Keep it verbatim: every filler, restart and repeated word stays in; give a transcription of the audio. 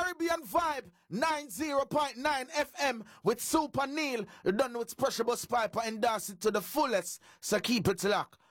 Caribbean Vibe, ninety point nine F M with Super Neil. You done with Pressure Bus Piper, endorse it to the fullest. So keep it locked.